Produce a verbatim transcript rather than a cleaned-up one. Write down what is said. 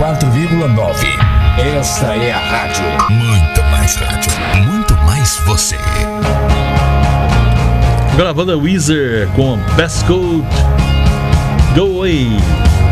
quatro vírgula nove. Esta é a rádio. Muito mais rádio, muito mais você. Agora a banda Weezer com Best Code Go Away.